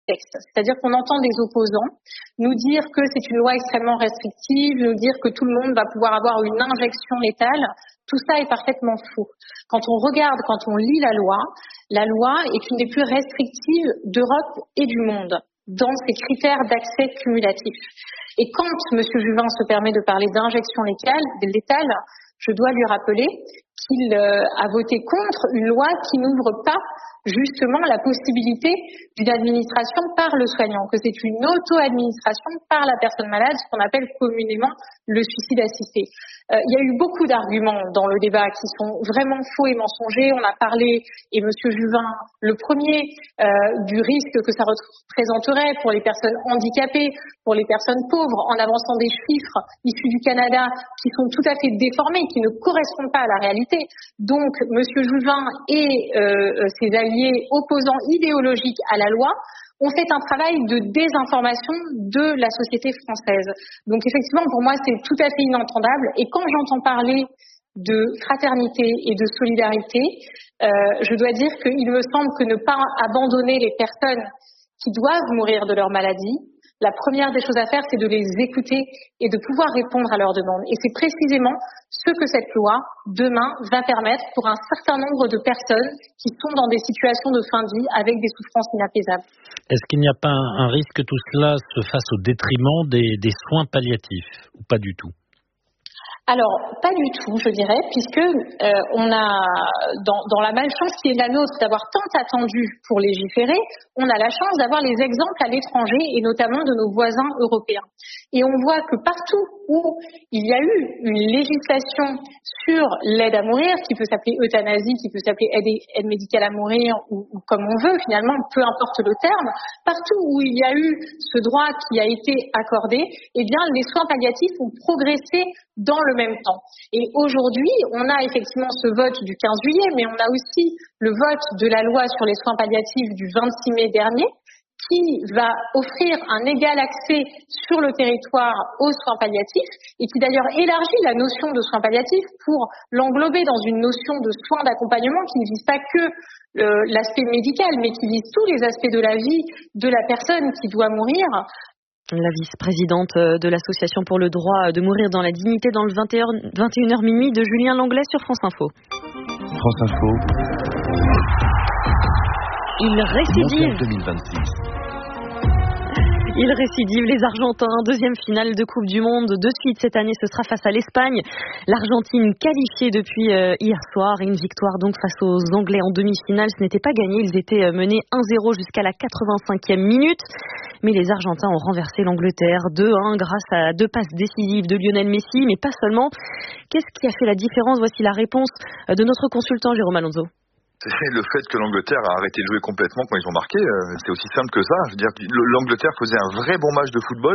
texte. C'est-à-dire qu'on entend des opposants nous dire que c'est une loi extrêmement restrictive, nous dire que tout le monde va pouvoir avoir une injection létale. Tout ça est parfaitement faux. Quand on regarde, quand on lit la loi est une des plus restrictives d'Europe et du monde dans ses critères d'accès cumulatif. Et quand M. Juvin se permet de parler d'injection létale, je dois lui rappeler qu'il a voté contre une loi qui n'ouvre pas justement la possibilité d'une administration par le soignant, que c'est une auto-administration par la personne malade, ce qu'on appelle communément le suicide assisté. Il y a eu beaucoup d'arguments dans le débat qui sont vraiment faux et mensongers. On a parlé, et M. Juvin, le premier, du risque que ça représenterait pour les personnes handicapées, pour les personnes pauvres, en avançant des chiffres issus du Canada qui sont tout à fait déformés, qui ne correspondent pas à la réalité. Donc, M. Juvin et ses alliés opposants idéologiques à la loi ont fait un travail de désinformation de la société française. Donc effectivement, pour moi, c'est tout à fait inentendable. Et quand j'entends parler de fraternité et de solidarité, je dois dire qu'il me semble que ne pas abandonner les personnes qui doivent mourir de leur maladie, la première des choses à faire, c'est de les écouter et de pouvoir répondre à leurs demandes. Et c'est précisément ce que cette loi, demain, va permettre pour un certain nombre de personnes qui sont dans des situations de fin de vie avec des souffrances inapaisables. Est-ce qu'il n'y a pas un risque que tout cela se fasse au détriment des soins palliatifs, ou pas du tout ? Alors, pas du tout, je dirais, puisque on a, dans la malchance qui est la nôtre d'avoir tant attendu pour légiférer, on a la chance d'avoir les exemples à l'étranger et notamment de nos voisins européens. Et on voit que partout où il y a eu une législation sur l'aide à mourir, qui peut s'appeler euthanasie, qui peut s'appeler aide médicale à mourir, ou comme on veut finalement, peu importe le terme, partout où il y a eu ce droit qui a été accordé, eh bien les soins palliatifs ont progressé dans le même temps. Et aujourd'hui, on a effectivement ce vote du 15 juillet, mais on a aussi le vote de la loi sur les soins palliatifs du 26 mai dernier, qui va offrir un égal accès sur le territoire aux soins palliatifs et qui d'ailleurs élargit la notion de soins palliatifs pour l'englober dans une notion de soins d'accompagnement qui ne vise pas que l'aspect médical, mais qui vise tous les aspects de la vie de la personne qui doit mourir. La vice-présidente de l'Association pour le droit de mourir dans la dignité dans le 21h minuit de Julien Langlais sur France Info. France Info. Il récidive. 2026. Il récidive, les Argentins, deuxième finale de Coupe du Monde. De suite cette année, ce sera face à l'Espagne. L'Argentine qualifiée depuis hier soir. Une victoire donc face aux Anglais en demi-finale. Ce n'était pas gagné, ils étaient menés 1-0 jusqu'à la 85e minute. Mais les Argentins ont renversé l'Angleterre 2-1 grâce à 2 passes décisives de Lionel Messi. Mais pas seulement. Qu'est-ce qui a fait la différence ? Voici la réponse de notre consultant Jérôme Alonso. C'est le fait que l'Angleterre a arrêté de jouer complètement quand ils ont marqué. C'est aussi simple que ça. Je veux dire, l'Angleterre faisait un vrai bon match de football.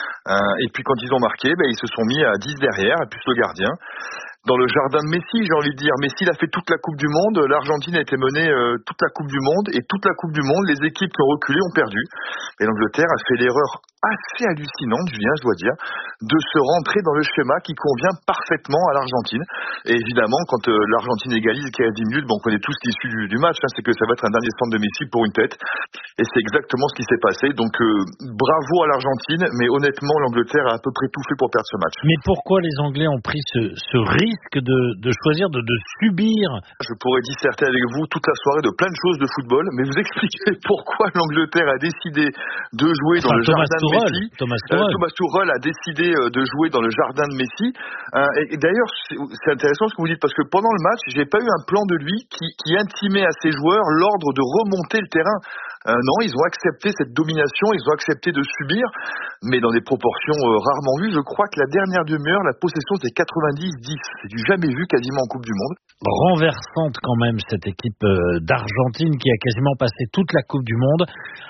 Et puis quand ils ont marqué, ils se sont mis à 10 derrière, et plus le gardien. Dans le jardin de Messi, j'ai envie de dire. Messi, il a fait toute la Coupe du Monde. L'Argentine a été menée toute la Coupe du Monde. Et toute la Coupe du Monde, les équipes qui ont reculé ont perdu. Et l'Angleterre a fait l'erreur assez hallucinante, Julien, je dois dire, de se rentrer dans le schéma qui convient parfaitement à l'Argentine. Et évidemment, quand l'Argentine égalise et qu'il y a 10 minutes, on connaît tous l'issue du match. C'est que ça va être un dernier centre de Messi pour une tête. Et c'est exactement ce qui s'est passé. Donc bravo à l'Argentine. Mais honnêtement, l'Angleterre a à peu près tout fait pour perdre ce match. Mais pourquoi les Anglais ont pris ce risque de choisir de subir? Je pourrais disserter avec vous toute la soirée de plein de choses de football, mais vous expliquez pourquoi l'Angleterre a décidé de jouer dans le jardin de Messi. Thomas Tuchel a décidé de jouer dans le jardin de Messi. Et d'ailleurs, c'est intéressant ce que vous dites, parce que pendant le match, j'ai pas eu un plan de lui qui intimait à ses joueurs l'ordre de remonter le terrain. Non, ils ont accepté cette domination, ils ont accepté de subir, mais dans des proportions rarement vues. Je crois que la dernière demi-heure, la possession, c'est 90-10. C'est du jamais vu quasiment en Coupe du Monde. Renversante quand même cette équipe d'Argentine qui a quasiment passé toute la Coupe du Monde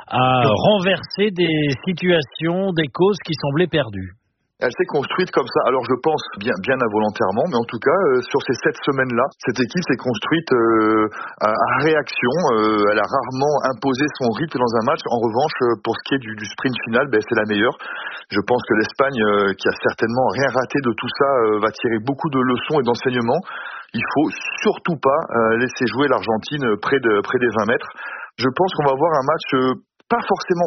à renverser des situations, des causes qui semblaient perdues. Elle s'est construite comme ça. Alors je pense bien involontairement, mais en tout cas sur ces 7 semaines-là, cette équipe s'est construite à réaction. Elle a rarement imposé son rythme dans un match. En revanche, pour ce qui est du sprint final, c'est la meilleure. Je pense que l'Espagne, qui a certainement rien raté de tout ça, va tirer beaucoup de leçons et d'enseignements. Il faut surtout pas laisser jouer l'Argentine près des 20 mètres. Je pense qu'on va avoir un match pas forcément